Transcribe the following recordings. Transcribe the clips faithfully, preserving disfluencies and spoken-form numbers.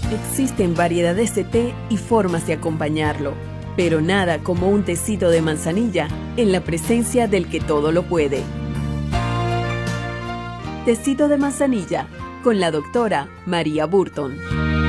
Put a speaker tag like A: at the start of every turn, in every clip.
A: Existen variedades de té y formas de acompañarlo, pero nada como un tecito de manzanilla en la presencia del que todo lo puede. Tecito de manzanilla con la doctora María Burton.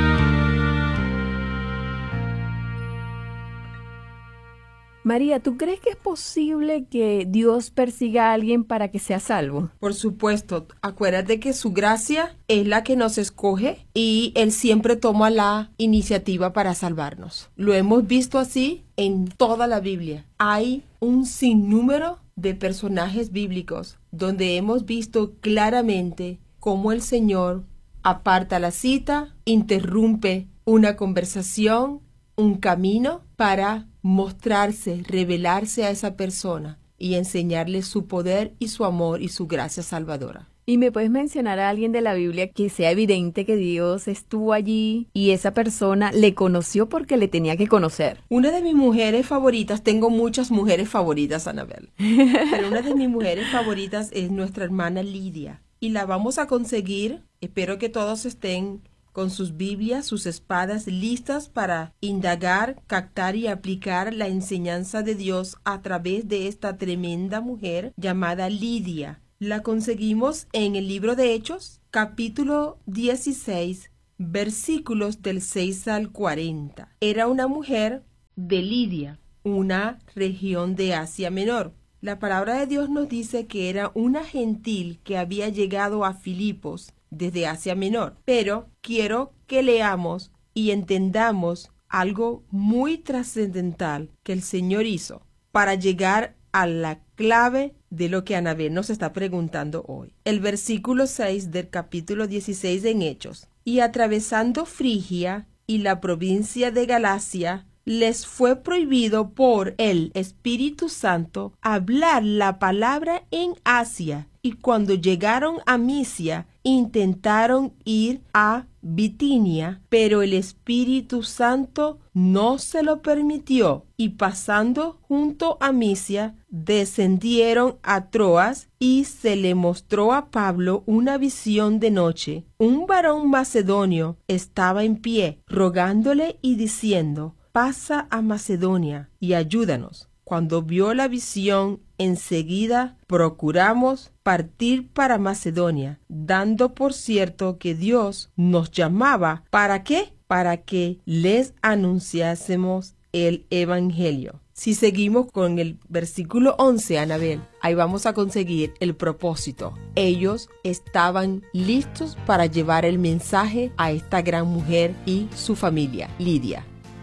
A: María, ¿tú crees que es posible que Dios persiga a alguien para que sea salvo?
B: Por supuesto. Acuérdate que su gracia es la que nos escoge y Él siempre toma la iniciativa para salvarnos. Lo hemos visto así en toda la Biblia. Hay un sinnúmero de personajes bíblicos donde hemos visto claramente cómo el Señor aparta la cita, interrumpe una conversación, un camino para mostrarse, revelarse a esa persona y enseñarle su poder y su amor y su gracia salvadora.
A: ¿Y me puedes mencionar a alguien de la Biblia que sea evidente que Dios estuvo allí y esa persona le conoció porque le tenía que conocer?
B: Una de mis mujeres favoritas, tengo muchas mujeres favoritas, Anabel, pero una de mis mujeres favoritas es nuestra hermana Lidia y la vamos a conseguir. Espero que todos estén con sus Biblias, sus espadas listas para indagar, captar y aplicar la enseñanza de Dios a través de esta tremenda mujer llamada Lidia. La conseguimos en el libro de Hechos, capítulo dieciséis, versículos del seis al cuarenta. Era una mujer de Lidia, una región de Asia Menor. La palabra de Dios nos dice que era una gentil que había llegado a Filipos desde Asia Menor. Pero quiero que leamos y entendamos algo muy trascendental que el Señor hizo para llegar a la clave de lo que Anabel nos está preguntando hoy. El versículo seis del capítulo dieciséis en Hechos. Y atravesando Frigia y la provincia de Galacia, les fue prohibido por el Espíritu Santo hablar la palabra en Asia. Y cuando llegaron a Misia, intentaron ir a Bitinia, pero el Espíritu Santo no se lo permitió. Y pasando junto a Misia, descendieron a Troas y se le mostró a Pablo una visión de noche. Un varón macedonio estaba en pie, rogándole y diciendo: pasa a Macedonia y ayúdanos. Cuando vio la visión, enseguida procuramos partir para Macedonia, dando por cierto que Dios nos llamaba. ¿Para qué? Para que les anunciásemos el Evangelio. Si seguimos con el versículo once, Anabel, ahí vamos a conseguir el propósito. Ellos estaban listos para llevar el mensaje a esta gran mujer y su familia, Lidia.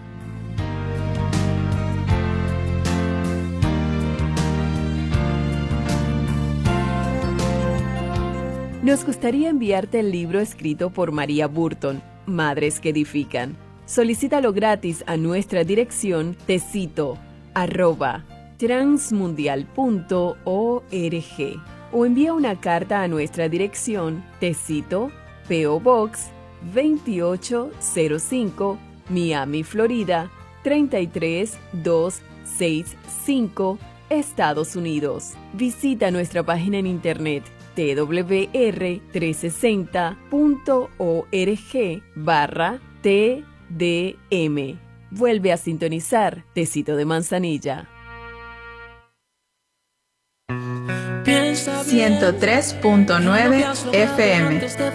A: Nos gustaría enviarte el libro escrito por María Burton, Madres que Edifican. Solicítalo gratis a nuestra dirección tecito arroba transmundial punto org o envía una carta a nuestra dirección Tecito, P O Box veintiocho cero cinco, Miami, Florida treinta y tres mil doscientos sesenta y cinco, Estados Unidos. Visita nuestra página en internet t w r trescientos sesenta punto org barra T D M. Vuelve a sintonizar Tecito de Manzanilla.
C: ciento tres punto nueve F M